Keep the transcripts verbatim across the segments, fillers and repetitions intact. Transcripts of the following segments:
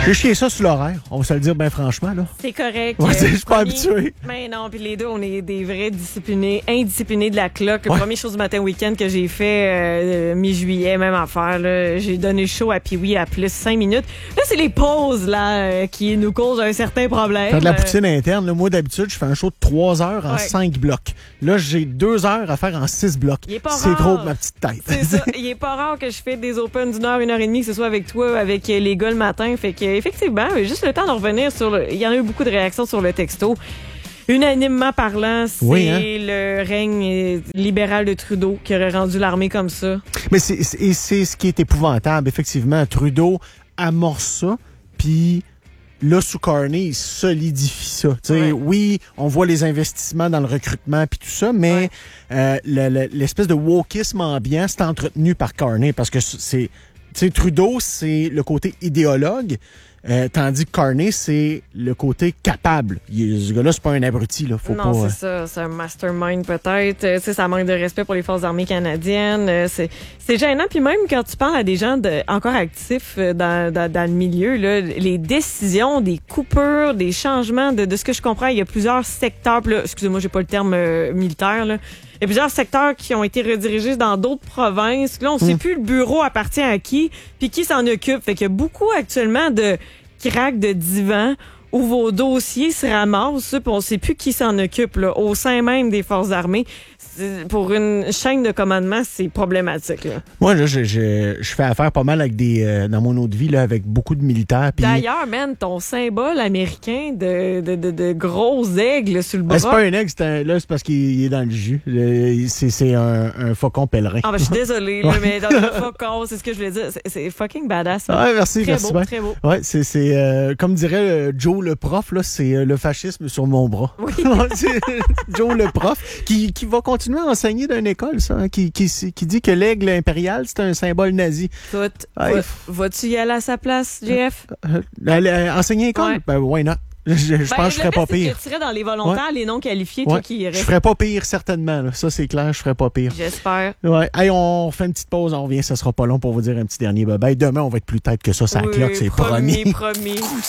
J'ai chié ça sur l'horaire, on va se le dire bien franchement. Là. C'est correct. Ouais, euh, je suis pas premier... habitué. Mais non, puis les deux, on est des vrais disciplinés, indisciplinés de la cloque. Ouais. Le premier show du matin week-end que j'ai fait euh, mi-juillet, même affaire. Là, j'ai donné chaud à Pee-Wee à plus cinq minutes. Là, c'est les pauses là euh, qui nous causent un certain problème. Faire de la Euh, poutine interne, là, moi d'habitude, je fais un show de trois heures en Ouais. cinq blocs. Là, j'ai deux heures à faire en six blocs. Il est pas C'est rare. trop pour ma petite tête. C'est ça. Il est pas rare que je fais des opens d'une heure, une heure et demie, que ce soit avec toi, avec les gars le matin. Fait que, effectivement, juste le temps de revenir sur le... Il y en a eu beaucoup de réactions sur le texto. Unanimement parlant, c'est Oui, hein? le règne libéral de Trudeau qui aurait rendu l'armée comme ça. Mais c'est, c'est, et c'est ce qui est épouvantable. Effectivement, Trudeau amorce ça, puis là, sous Carney, il solidifie ça. Tu sais, Ouais. Oui, on voit les investissements dans le recrutement puis tout ça, mais Ouais. euh, le- le- l'espèce de wokisme ambiant, c'est entretenu par Carney parce que c'est... Tu sais, Trudeau, c'est le côté idéologue, euh, tandis que Carney, c'est le côté capable. Il, ce gars-là, c'est pas un abruti, là. Faut non, pas... c'est ça. C'est un mastermind, peut-être. Euh, tu sais, ça manque de respect pour les forces armées canadiennes. Euh, c'est, c'est gênant. Puis même quand tu parles à des gens de, encore actifs euh, dans, dans, dans le milieu, là, les décisions, des coupures, des changements, de, de ce que je comprends, il y a plusieurs secteurs. Puis là, excusez-moi, j'ai pas le terme euh, militaire, là. Il y a plusieurs secteurs qui ont été redirigés dans d'autres provinces. Là, on sait plus le bureau appartient à qui, puis qui s'en occupe. Fait qu'il y a beaucoup actuellement de craques de divan où vos dossiers se ramassent, puis on sait plus qui s'en occupe là, au sein même des forces armées. C'est- Pour une chaîne de commandement, c'est problématique. Là. Moi, là, je, je, je fais affaire pas mal avec des euh, dans mon autre vie, là, avec beaucoup de militaires. Puis... D'ailleurs, man, ton symbole américain de, de, de, de gros aigles sur le bras. Ben, c'est pas un aigle, c'est un, là, c'est parce qu'il est dans le jus. Le- c'est, c'est un, un faucon pèlerin. Ah ben, je suis désolée, là, mais dans le focus, c'est ce que je voulais dire. C'est, c'est fucking badass. man. Ouais, merci, très merci beau, bien. très beau. Ouais, c'est, c'est euh, comme dirait euh, Joe le prof, là, c'est euh, le fascisme sur mon bras. Oui. C'est Joe le prof qui, qui va continuer à enseigner dans une école, ça, hein, qui, qui, qui dit que l'aigle impérial, c'est un symbole nazi. Écoute, Ouais. va- vas-tu y aller à sa place, J F? Euh, elle, euh, enseigner école? Ouais. Ben, why not? Je, je Ben, pense que je ferais le pas pire, c'est pire. que tu serais dans les volontaires, les non qualifiés, toi Ouais. qui Je irais. ferais pas pire, certainement. Là. Ça, c'est clair, je ferais pas pire. J'espère. Ouais. Hey, on fait une petite pause, on revient, ça sera pas long pour vous dire un petit dernier bye-bye. Demain, on va être plus tête que ça, ça Oui, cloque, c'est promis. promis. promis. Coup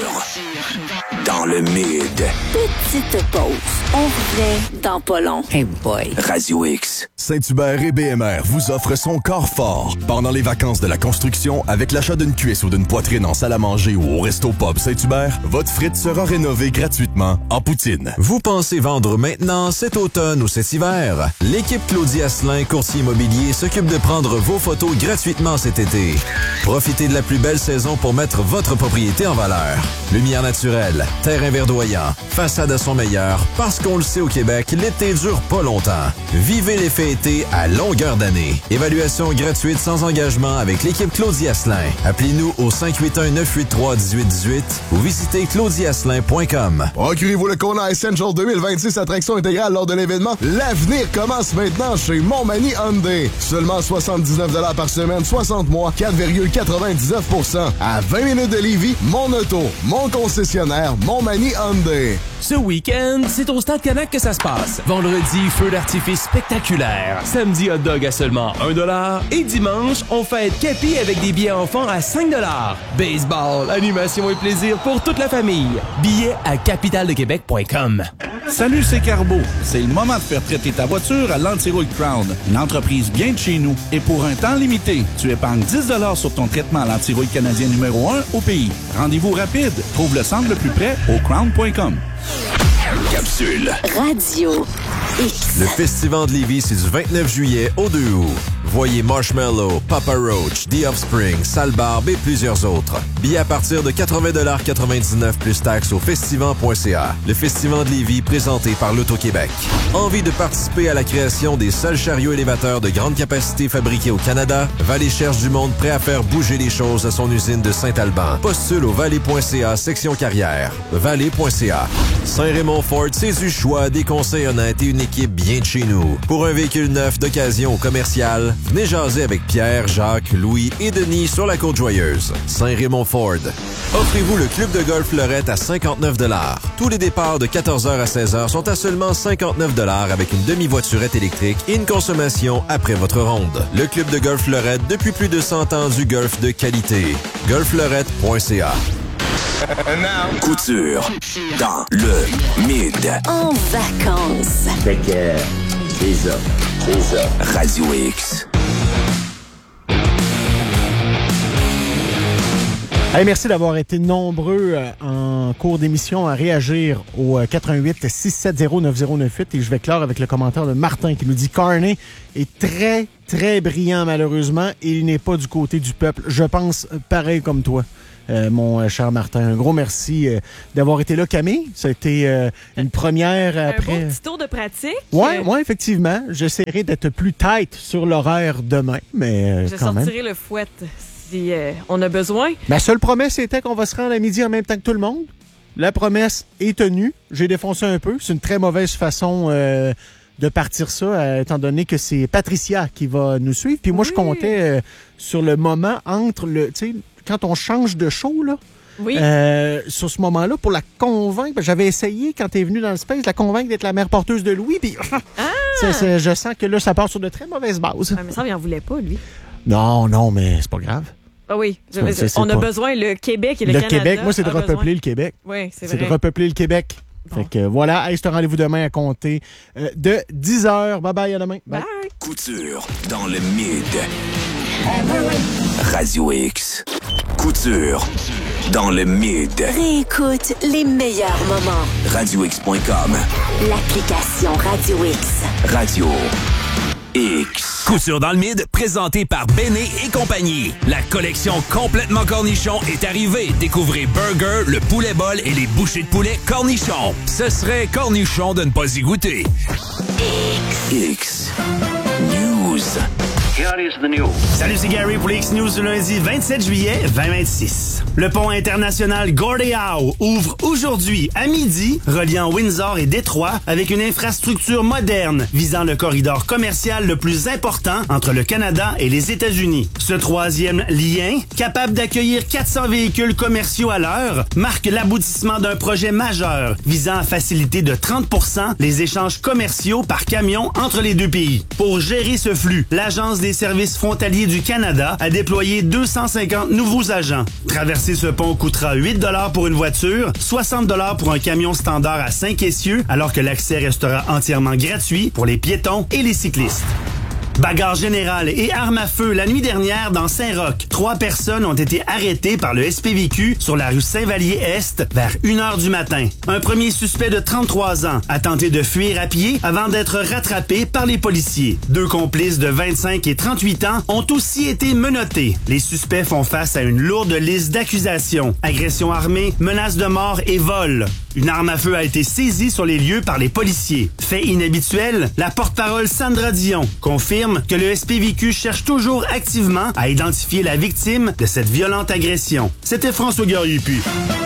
sûr. Dans le mid. Petite pause. On revient dans pas long. Hey boy. Radio X. Saint-Hubert et B M R vous offrent son corps fort pendant les vacances de la construction avec l'achat d'une cuisse ou d'une poitrine en salle à manger ou au Resto Pub Saint-Hubert. Votre frite sera rénovée gratuitement en poutine. Vous pensez vendre maintenant, cet automne ou cet hiver? L'équipe Claudie Asselin, courtier immobilier, s'occupe de prendre vos photos gratuitement cet été. Profitez de la plus belle saison pour mettre votre propriété en valeur. Lumière naturelle, terrain verdoyant, façade à son meilleur, parce qu'on le sait au Québec, l'été dure pas longtemps. Vivez l'effet été à longueur d'année. Évaluation gratuite sans engagement avec l'équipe Claudie Asselin. Appelez-nous au cinq huit un, neuf huit trois, un huit un huit ou visitez claudie asselin point com. Procurez-vous le Kona Essential deux mille vingt-six attraction intégrale lors de l'événement. L'avenir commence maintenant chez Montmagny Hyundai. Seulement soixante-dix-neuf dollars par semaine, soixante mois, quatre virgule quatre-vingt-dix-neuf pour cent. À vingt minutes de Lévis, mon auto, mon concessionnaire, Montmagny Hyundai. Ce week-end, c'est au Stade Canac que ça se passe. Vendredi, feu d'artifice spectaculaire. Samedi, hot dog à seulement un dollar. Et dimanche, on fête Capi avec des billets enfants à cinq dollars. Baseball, animation et plaisir pour toute la famille. Billets à capital de québec point com. Salut, c'est Carbo. C'est le moment de faire traiter ta voiture à l'Antirouille Crown, une entreprise bien de chez nous. Et pour un temps limité, tu épargnes dix dollars sur ton traitement à l'antirouille canadien numéro un au pays. Rendez-vous rapide. Trouve le centre le plus près au crown point com. Capsule. Radio X. Le Festival de Lévis, c'est du vingt-neuf juillet au deux août. Voyez Marshmallow, Papa Roach, The Offspring, Sale Barbe et plusieurs autres. Billets à partir de quatre-vingts dollars quatre-vingt-dix-neuf plus taxes au festival point c a. Le Festival de Lévis présenté par l'Auto-Québec. Envie de participer à la création des seuls chariots élévateurs de grande capacité fabriqués au Canada? Vallée cherche du monde prêt à faire bouger les choses à son usine de Saint-Alban. Postule au vallée point c a, section carrière. vallée point c a. Saint-Raymond Ford, c'est du choix, des conseils honnêtes et une équipe bien de chez nous. Pour un véhicule neuf d'occasion ou commercial, venez jaser avec Pierre, Jacques, Louis et Denis sur la Côte-Joyeuse. Saint-Raymond Ford. Offrez-vous le club de golf Fleurette à cinquante-neuf dollars. Tous les départs de quatorze heures à seize heures sont à seulement cinquante-neuf dollars avec une demi-voiturette électrique et une consommation après votre ronde. Le club de golf Fleurette depuis plus de cent ans du golf de qualité. golf fleurette point c a. Couture dans le mid. En vacances. Fait que, c'est ça, c'est ça. Radio X. Hey, merci d'avoir été nombreux euh, en cours d'émission à réagir au euh, quatre un huit, six sept zéro, neuf zéro neuf huit. Et je vais clore avec le commentaire de Martin qui nous dit « Carney est très, très brillant malheureusement et il n'est pas du côté du peuple. Je pense pareil comme toi. Euh, mon euh, cher Martin, un gros merci euh, d'avoir été là, Camille. Ça a été euh, une première après... Un beau petit tour de pratique. Oui, ouais, effectivement. J'essaierai d'être plus tight sur l'horaire demain, mais euh, Je quand même. sortirai le fouet si euh, on a besoin. Ma seule promesse était qu'on va se rendre à midi en même temps que tout le monde. La promesse est tenue. J'ai défoncé un peu. C'est une très mauvaise façon euh, de partir ça, euh, étant donné que c'est Patricia qui va nous suivre. Puis moi, oui. je comptais euh, sur le moment entre le... Tu sais, quand on change de show, là, oui. euh, sur ce moment-là, pour la convaincre, j'avais essayé, quand t'es venu dans le space, la convaincre d'être la mère porteuse de Louis, puis ah! c'est, c'est, je sens que là, ça part sur de très mauvaises bases. Ah, mais ça, il en voulait pas, lui. Non, non, mais c'est pas grave. Ah oui, je, c'est, c'est, c'est on a pas... besoin, le Québec et le, le Canada. Le Québec, moi, c'est de repeupler besoin. le Québec. Oui, c'est, c'est vrai. C'est de repeupler le Québec. Bon. Fait que voilà, hey, c'est un rendez-vous demain à compter euh, de dix heures. Bye bye, à demain. Bye. Bye. Couture dans le mid. Radio X. Couture dans le mid. Réécoute les meilleurs moments. radio x point com. L'application Radio X. Radio X. Couture dans le mid, présenté par Béné et compagnie. La collection complètement cornichon est arrivée. Découvrez Burger, le poulet bol et les bouchées de poulet cornichon. Ce serait cornichon de ne pas y goûter. X. X. News. Here is the news. Salut, c'est Gary pour les X-News du lundi vingt-sept juillet vingt vingt-six. Le pont international Gordie Howe ouvre aujourd'hui à midi, reliant Windsor et Détroit avec une infrastructure moderne visant le corridor commercial le plus important entre le Canada et les États-Unis. Ce troisième lien, capable d'accueillir quatre cents véhicules commerciaux à l'heure, marque l'aboutissement d'un projet majeur visant à faciliter de trente pour cent les échanges commerciaux par camion entre les deux pays. Pour gérer ce flux, l'Agence des services frontaliers du Canada a déployé deux cent cinquante nouveaux agents. Traverser ce pont coûtera huit dollars pour une voiture, soixante dollars pour un camion standard à cinq essieux, alors que l'accès restera entièrement gratuit pour les piétons et les cyclistes. Bagarre générale et armes à feu la nuit dernière dans Saint-Roch. Trois personnes ont été arrêtées par le S P V Q sur la rue Saint-Vallier-Est vers une heure du matin. Un premier suspect de trente-trois ans a tenté de fuir à pied avant d'être rattrapé par les policiers. Deux complices de vingt-cinq et trente-huit ans ont aussi été menottés. Les suspects font face à une lourde liste d'accusations. Agression armée, menace de mort et vol. Une arme à feu a été saisie sur les lieux par les policiers. Fait inhabituel, la porte-parole Sandra Dion confirme que le S P V Q cherche toujours activement à identifier la victime de cette violente agression. C'était François Gariupi.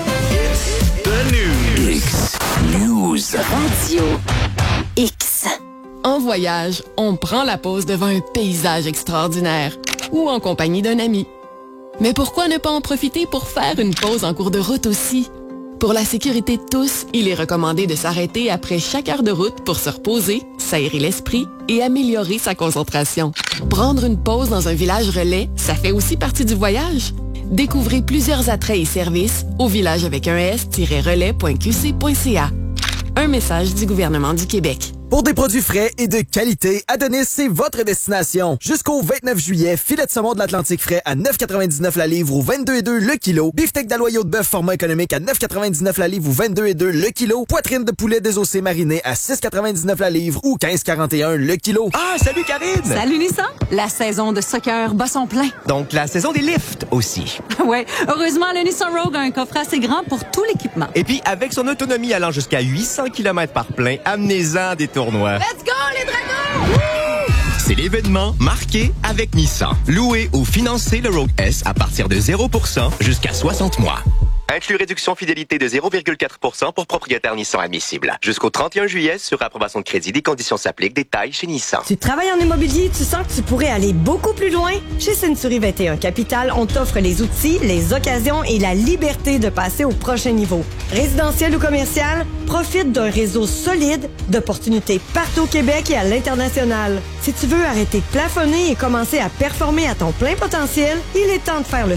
The News. X News. Radio X. En voyage, on prend la pause devant un paysage extraordinaire ou en compagnie d'un ami. Mais pourquoi ne pas en profiter pour faire une pause en cours de route aussi? Pour la sécurité de tous, il est recommandé de s'arrêter après chaque heure de route pour se reposer, s'aérer l'esprit et améliorer sa concentration. Prendre une pause dans un village relais, ça fait aussi partie du voyage. Découvrez plusieurs attraits et services au village avec un s-relais point q c point c a. Un message du gouvernement du Québec. Pour des produits frais et de qualité, Adonis, c'est votre destination. Jusqu'au vingt-neuf juillet, filet de saumon de l'Atlantique frais à neuf quatre-vingt-dix-neuf la livre ou vingt-deux et deux le kilo. Beefsteak d'aloyau de bœuf format économique à neuf quatre-vingt-dix-neuf la livre ou vingt-deux et deux le kilo. Poitrine de poulet désossée marinée à six quatre-vingt-dix-neuf la livre ou quinze quarante et un le kilo. Ah, salut Karine! Salut Nissan! La saison de soccer bat son plein. Donc la saison des lifts aussi. Ouais, heureusement, le Nissan Rogue a un coffret assez grand pour tout l'équipement. Et puis, avec son autonomie allant jusqu'à huit cents kilomètres par plein, amenez-en des tournois. Let's go, les dragons! C'est l'événement marqué avec Nissan. Louez ou financez le Rogue S à partir de zéro pour cent jusqu'à soixante mois. Inclus réduction fidélité de zéro virgule quatre pour cent pour propriétaire Nissan admissible. Jusqu'au trente et un juillet, sur approbation de crédit, des conditions s'appliquent. Détails chez Nissan. Tu travailles en immobilier, tu sens que tu pourrais aller beaucoup plus loin? Chez Century vingt et un Capital, on t'offre les outils, les occasions et la liberté de passer au prochain niveau. Résidentiel ou commercial, profite d'un réseau solide d'opportunités partout au Québec et à l'international. Si tu veux arrêter de plafonner et commencer à performer à ton plein potentiel, il est temps de faire le saut.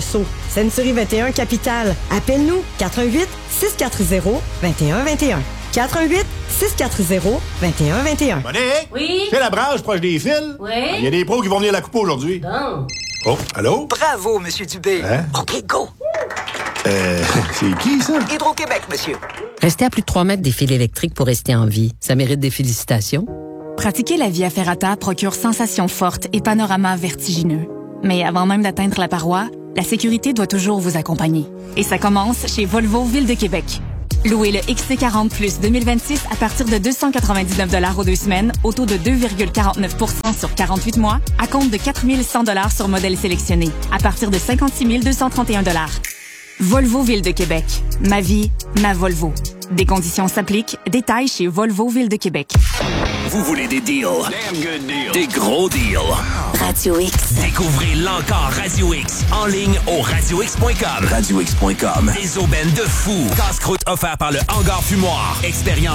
Century vingt et un Capital. Appelle-nous quatre un huit, six quatre zéro, deux un deux un. quatre un huit, six quatre zéro, deux un deux un. Monique? Oui? C'est la branche proche des fils? Oui? Il y a des pros qui vont venir la couper aujourd'hui. Bon. Oh, allô? Bravo, Monsieur Dubé. Hein? OK, go. Euh, c'est qui, ça? Hydro-Québec, monsieur. Rester à plus de trois mètres des fils électriques pour rester en vie, ça mérite des félicitations. Pratiquer la Via Ferrata procure sensations fortes et panoramas vertigineux. Mais avant même d'atteindre la paroi, la sécurité doit toujours vous accompagner. Et ça commence chez Volvo Ville de Québec. Louez le X C quarante Plus deux mille vingt-six à partir de deux cent quatre-vingt-dix-neuf dollars aux deux semaines, au taux de deux virgule quarante-neuf pour cent sur quarante-huit mois, à compte de quatre mille cent dollars sur modèle sélectionné, à partir de cinquante-six mille deux cent trente et un dollars. Volvo Ville de Québec. Ma vie, ma Volvo. Des conditions s'appliquent. Détails chez Volvo Ville de Québec. Vous voulez des deals? Damn good deals. Des gros deals. Radio X. Découvrez l'encore Radio X en ligne au radio x point com. radio x point com. Des aubaines de fou. Casse-croûte offert par le Hangar Fumoir. Expérience